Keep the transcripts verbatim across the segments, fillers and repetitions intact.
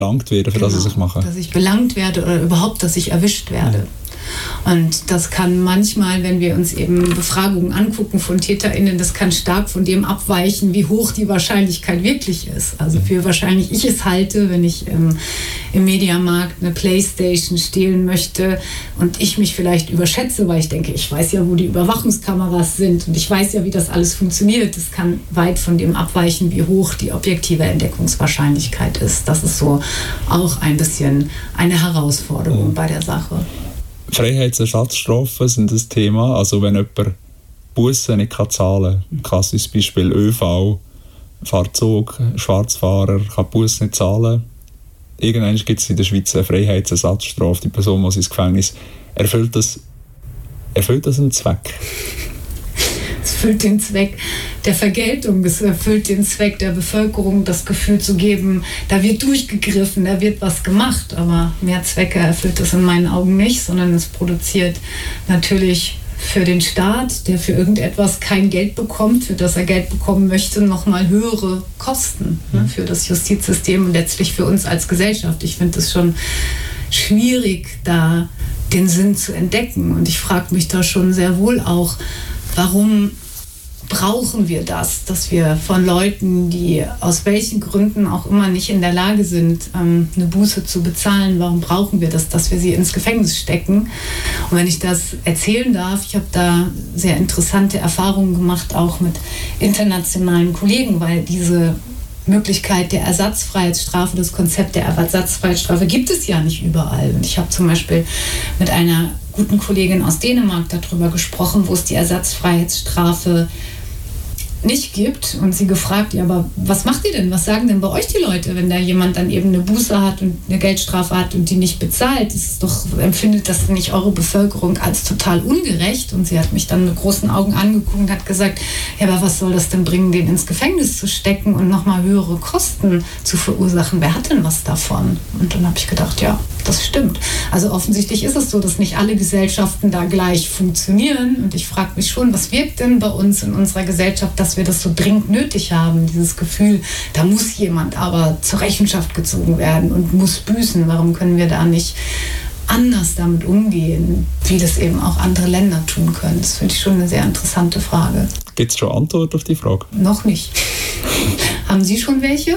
belangt werde, für genau, das, was ich mache. Dass ich belangt werde oder überhaupt, dass ich erwischt werde. Ja. Und das kann manchmal, wenn wir uns eben Befragungen angucken von TäterInnen, das kann stark von dem abweichen, wie hoch die Wahrscheinlichkeit wirklich ist. Also wie wahrscheinlich ich es halte, wenn ich im, im Mediamarkt eine Playstation stehlen möchte und ich mich vielleicht überschätze, weil ich denke, ich weiß ja, wo die Überwachungskameras sind und ich weiß ja, wie das alles funktioniert. Das kann weit von dem abweichen, wie hoch die objektive Entdeckungswahrscheinlichkeit ist. Das ist so auch ein bisschen eine Herausforderung mhm. bei der Sache. Freiheitsersatzstrafen sind das Thema. Also wenn jemand Bussen nicht zahlen kann, klassisches Beispiel ÖV, Fahrzeug, Schwarzfahrer kann Bussen nicht zahlen. Irgendwann gibt es in der Schweiz eine Freiheitsersatzstrafe. Die Person muss ins Gefängnis. Erfüllt das, erfüllt das einen Zweck? Es erfüllt den Zweck der Vergeltung, es erfüllt den Zweck der Bevölkerung, das Gefühl zu geben, da wird durchgegriffen, da wird was gemacht, aber mehr Zwecke erfüllt es in meinen Augen nicht, sondern es produziert natürlich für den Staat, der für irgendetwas kein Geld bekommt, für das er Geld bekommen möchte, nochmal höhere Kosten ne, für das Justizsystem und letztlich für uns als Gesellschaft. Ich finde es schon schwierig, da den Sinn zu entdecken und ich frage mich da schon sehr wohl auch, warum brauchen wir das, dass wir von Leuten, die aus welchen Gründen auch immer nicht in der Lage sind, ähm, eine Buße zu bezahlen, warum brauchen wir das, dass wir sie ins Gefängnis stecken? Und wenn ich das erzählen darf, ich habe da sehr interessante Erfahrungen gemacht, auch mit internationalen Kollegen, weil diese Möglichkeit der Ersatzfreiheitsstrafe, das Konzept der Ersatzfreiheitsstrafe gibt es ja nicht überall. Und ich habe zum Beispiel mit einer guten Kollegin aus Dänemark darüber gesprochen, wo es die Ersatzfreiheitsstrafe nicht gibt und sie gefragt, ja, aber was macht ihr denn? Was sagen denn bei euch die Leute, wenn da jemand dann eben eine Buße hat und eine Geldstrafe hat und die nicht bezahlt? Das ist doch, empfindet das nicht eure Bevölkerung als total ungerecht? Und sie hat mich dann mit großen Augen angeguckt und hat gesagt, ja, aber was soll das denn bringen, den ins Gefängnis zu stecken und nochmal höhere Kosten zu verursachen? Wer hat denn was davon? Und dann habe ich gedacht, ja, das stimmt. Also offensichtlich ist es so, dass nicht alle Gesellschaften da gleich funktionieren. Und ich frage mich schon, was wirkt denn bei uns in unserer Gesellschaft, dass wir das so dringend nötig haben, dieses Gefühl, da muss jemand aber zur Rechenschaft gezogen werden und muss büßen. Warum können wir da nicht anders damit umgehen, wie das eben auch andere Länder tun können? Das finde ich schon eine sehr interessante Frage. Gibt es schon Antwort auf die Frage? Noch nicht. Haben Sie schon welche?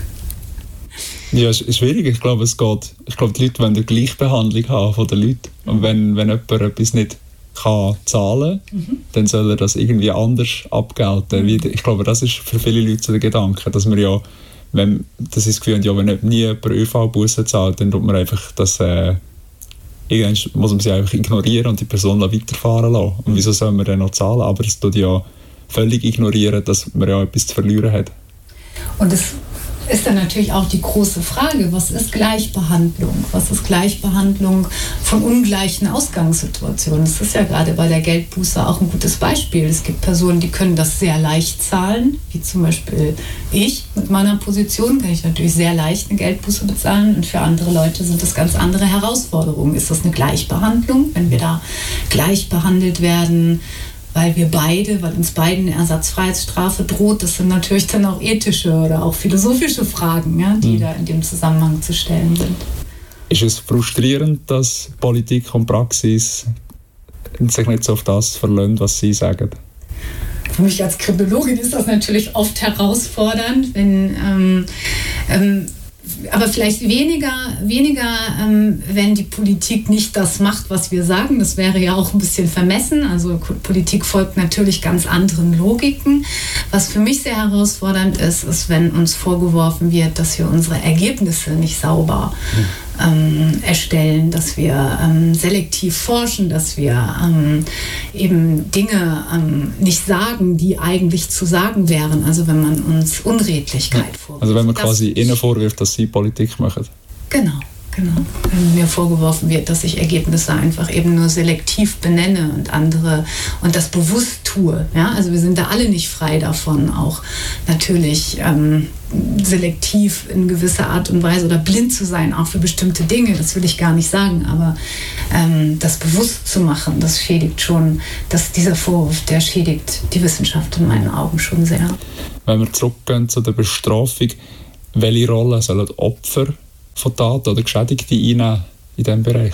Ja, es ist schwierig. Ich glaube, es geht. Ich glaube, die Leute wollen eine Gleichbehandlung haben von den Leuten. Und wenn, wenn jemand etwas nicht kann zahlen, mhm. dann soll er das irgendwie anders abgelten. Mhm. Ich glaube, das ist für viele Leute so der Gedanke, dass man ja, wenn, das ist das Gefühl, ja, wenn nie jemand ÖV-Bussen zahlt, dann tut man einfach das, äh, irgendwann muss man sie einfach ignorieren und die Person weiterfahren lassen. Und wieso soll man dann noch zahlen? Aber es tut ja völlig ignorieren, dass man ja etwas zu verlieren hat. Und das ist dann natürlich auch die große Frage, was ist Gleichbehandlung? Was ist Gleichbehandlung von ungleichen Ausgangssituationen? Das ist ja gerade bei der Geldbuße auch ein gutes Beispiel. Es gibt Personen, die können das sehr leicht zahlen, wie zum Beispiel ich mit meiner Position kann ich natürlich sehr leicht eine Geldbuße bezahlen und für andere Leute sind das ganz andere Herausforderungen. Ist das eine Gleichbehandlung, wenn wir da gleich behandelt werden? Weil wir beide, weil uns beiden eine Ersatzfreiheitsstrafe droht, das sind natürlich dann auch ethische oder auch philosophische Fragen, ja, die mhm. da in dem Zusammenhang zu stellen sind. Ist es frustrierend, dass Politik und Praxis sich nicht so auf das verlassen, was Sie sagen? Für mich als Kriminologin ist das natürlich oft herausfordernd, wenn ähm, ähm, aber vielleicht weniger, weniger ähm, wenn die Politik nicht das macht, was wir sagen. Das wäre ja auch ein bisschen vermessen. Also Politik folgt natürlich ganz anderen Logiken. Was für mich sehr herausfordernd ist, ist, wenn uns vorgeworfen wird, dass wir unsere Ergebnisse nicht sauber ähm, erstellen, dass wir ähm, selektiv forschen, dass wir ähm, eben Dinge ähm, nicht sagen, die eigentlich zu sagen wären. Also wenn man uns Unredlichkeit vorwirft. Also wenn man quasi ihnen vorwirft, dass sie Politik machen. Genau. Genau. Wenn mir vorgeworfen wird, dass ich Ergebnisse einfach eben nur selektiv benenne und andere und das bewusst tue. Ja? Also wir sind da alle nicht frei davon, auch natürlich ähm, selektiv in gewisser Art und Weise oder blind zu sein, auch für bestimmte Dinge, das will ich gar nicht sagen, aber ähm, das bewusst zu machen, das schädigt schon, dass dieser Vorwurf, der schädigt die Wissenschaft in meinen Augen schon sehr. Wenn wir zurückgehen zu der Bestrafung, welche Rolle sollen die Opfer von Taten oder Geschädigte einnehmen in diesem Bereich?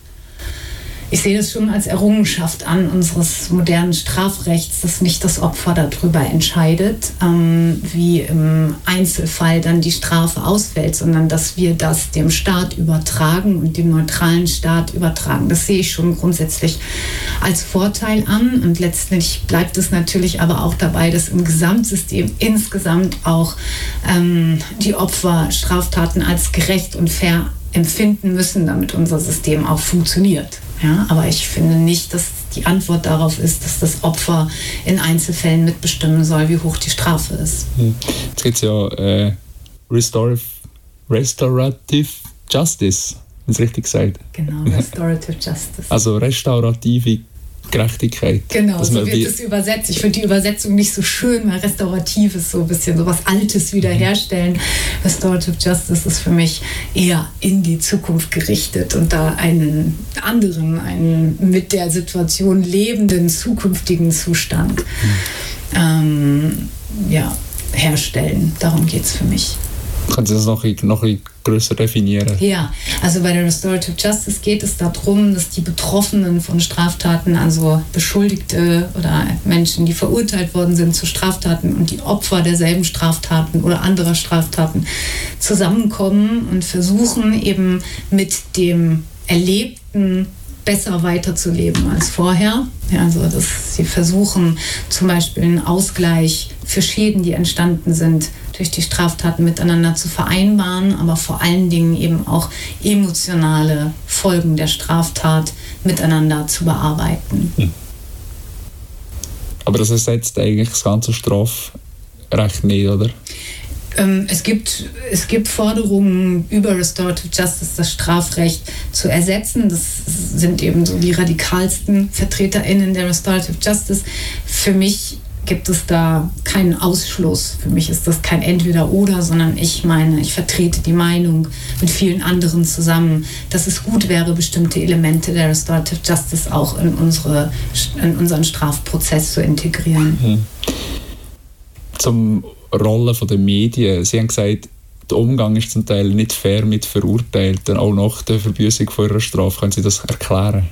Ich sehe das schon als Errungenschaft an unseres modernen Strafrechts, dass nicht das Opfer darüber entscheidet, ähm, wie im Einzelfall dann die Strafe ausfällt, sondern dass wir das dem Staat übertragen und dem neutralen Staat übertragen. Das sehe ich schon grundsätzlich als Vorteil an. Und letztlich bleibt es natürlich aber auch dabei, dass im Gesamtsystem insgesamt auch ähm, die Opfer Straftaten als gerecht und fair empfinden müssen, damit unser System auch funktioniert. Ja, aber ich finde nicht, dass die Antwort darauf ist, dass das Opfer in Einzelfällen mitbestimmen soll, wie hoch die Strafe ist. Jetzt gibt es ja äh, Restorative, Restorative Justice, wenn es richtig gesagt. Genau, Restorative Justice. Also restaurative Gerechtigkeit. Genau, so wird es übersetzt. Ich finde die Übersetzung nicht so schön, weil restaurativ ist so ein bisschen so was Altes wiederherstellen. Restorative Justice ist für mich eher in die Zukunft gerichtet und da einen anderen, einen mit der Situation lebenden zukünftigen Zustand mhm. ähm, ja, herstellen. Darum geht es für mich. Können Sie das noch, noch größer definieren? Ja, also bei der Restorative Justice geht es darum, dass die Betroffenen von Straftaten, also Beschuldigte oder Menschen, die verurteilt worden sind zu Straftaten und die Opfer derselben Straftaten oder anderer Straftaten zusammenkommen und versuchen eben mit dem Erlebten besser weiterzuleben als vorher. Ja, also dass sie versuchen, zum Beispiel einen Ausgleich für Schäden, die entstanden sind, durch die Straftaten miteinander zu vereinbaren, aber vor allen Dingen eben auch emotionale Folgen der Straftat miteinander zu bearbeiten. Hm. Aber das ersetzt eigentlich das ganze Strafrecht nicht, oder? Ähm, es gibt, es gibt Forderungen über Restorative Justice, das Strafrecht zu ersetzen. Das sind eben so die radikalsten VertreterInnen der Restorative Justice. Für mich gibt es da keinen Ausschluss. Für mich ist das kein Entweder-Oder, sondern ich meine, ich vertrete die Meinung mit vielen anderen zusammen, dass es gut wäre, bestimmte Elemente der Restorative Justice auch in, unsere, in unseren Strafprozess zu integrieren. Mhm. Zum Rolle der Medien. Sie haben gesagt, der Umgang ist zum Teil nicht fair mit Verurteilten, auch nach der Verbüßung von ihrer Strafe. Können Sie das erklären?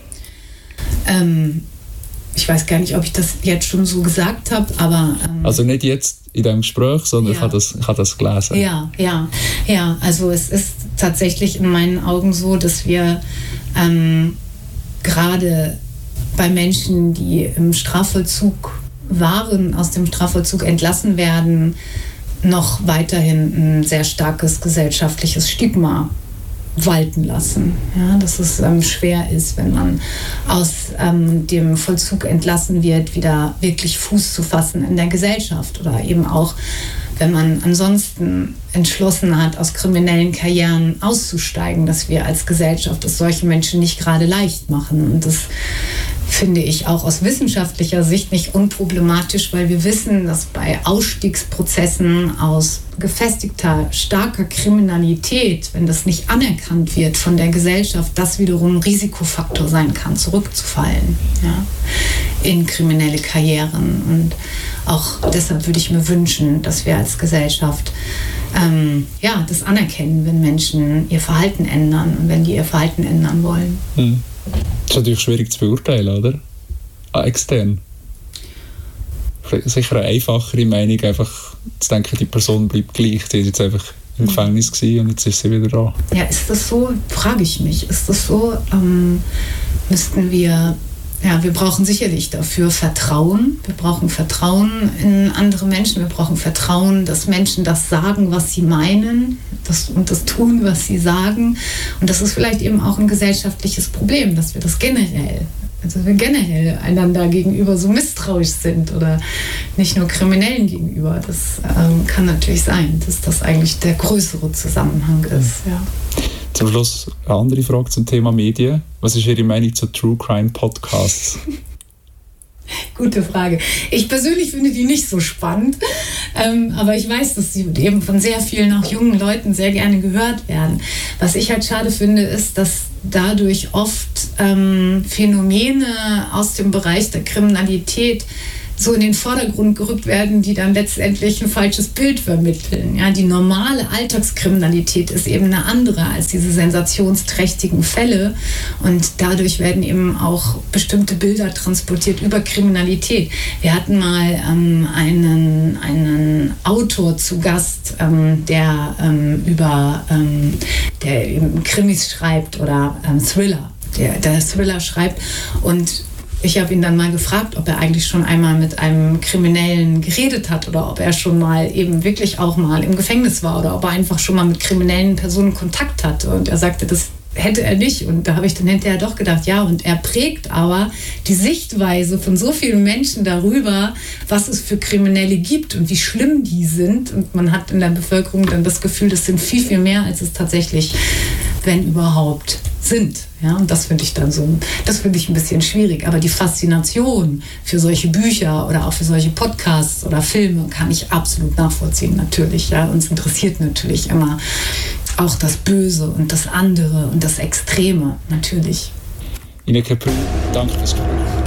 Ähm, ich weiß gar nicht, ob ich das jetzt schon so gesagt habe, aber... Ähm, also nicht jetzt in diesem Gespräch, sondern ja. ich habe das, ich habe das gelesen. Ja, ja, ja. Also es ist tatsächlich in meinen Augen so, dass wir ähm, gerade bei Menschen, die im Strafvollzug waren, aus dem Strafvollzug entlassen werden, noch weiterhin ein sehr starkes gesellschaftliches Stigma walten lassen. Ja, dass es ähm, schwer ist, wenn man aus ähm, dem Vollzug entlassen wird, wieder wirklich Fuß zu fassen in der Gesellschaft oder eben auch, wenn man ansonsten entschlossen hat, aus kriminellen Karrieren auszusteigen, dass wir als Gesellschaft es solchen Menschen nicht gerade leicht machen. Und das finde ich auch aus wissenschaftlicher Sicht nicht unproblematisch, weil wir wissen, dass bei Ausstiegsprozessen aus gefestigter, starker Kriminalität, wenn das nicht anerkannt wird von der Gesellschaft, das wiederum ein Risikofaktor sein kann, zurückzufallen, ja, in kriminelle Karrieren. Und auch deshalb würde ich mir wünschen, dass wir als Gesellschaft ähm, ja, das anerkennen, wenn Menschen ihr Verhalten ändern und wenn die ihr Verhalten ändern wollen. Hm. Das ist natürlich schwierig zu beurteilen, oder? Ah, extern. Sicher eine einfachere Meinung, einfach zu denken, die Person bleibt gleich. Die war jetzt einfach im Gefängnis gewesen und jetzt ist sie wieder da. Ja, ist das so? Frage ich mich. Ist das so? Ähm, müssten wir... Ja, wir brauchen sicherlich dafür Vertrauen. Wir brauchen Vertrauen in andere Menschen. Wir brauchen Vertrauen, dass Menschen das sagen, was sie meinen, das, und das tun, was sie sagen. Und das ist vielleicht eben auch ein gesellschaftliches Problem, dass wir das generell, also wir generell einander gegenüber so misstrauisch sind oder nicht nur Kriminellen gegenüber. Das ähm, kann natürlich sein, dass das eigentlich der größere Zusammenhang ist. Ja. Zum Schluss eine andere Frage zum Thema Medien. Was ist Ihre Meinung zu True Crime Podcasts? Gute Frage. Ich persönlich finde die nicht so spannend, ähm, aber ich weiß, dass sie eben von sehr vielen, auch jungen Leuten, sehr gerne gehört werden. Was ich halt schade finde, ist, dass dadurch oft ähm, Phänomene aus dem Bereich der Kriminalität so in den Vordergrund gerückt werden, die dann letztendlich ein falsches Bild vermitteln. Ja, die normale Alltagskriminalität ist eben eine andere als diese sensationsträchtigen Fälle und dadurch werden eben auch bestimmte Bilder transportiert über Kriminalität. Wir hatten mal ähm, einen, einen Autor zu Gast, ähm, der ähm, über ähm, der eben Krimis schreibt oder ähm, Thriller, der, der Thriller schreibt und ich habe ihn dann mal gefragt, ob er eigentlich schon einmal mit einem Kriminellen geredet hat oder ob er schon mal eben wirklich auch mal im Gefängnis war oder ob er einfach schon mal mit kriminellen Personen Kontakt hatte. Und er sagte, das hätte er nicht. Und da habe ich dann hinterher doch gedacht, ja, und er prägt aber die Sichtweise von so vielen Menschen darüber, was es für Kriminelle gibt und wie schlimm die sind. Und man hat in der Bevölkerung dann das Gefühl, das sind viel, viel mehr, als es tatsächlich, wenn überhaupt, sind. Ja, und das finde ich dann so, das finde ich ein bisschen schwierig. Aber die Faszination für solche Bücher oder auch für solche Podcasts oder Filme kann ich absolut nachvollziehen, natürlich. Ja, uns interessiert natürlich immer auch das Böse und das andere und das Extreme, natürlich. Ina Köppel, danke fürs Gespräch.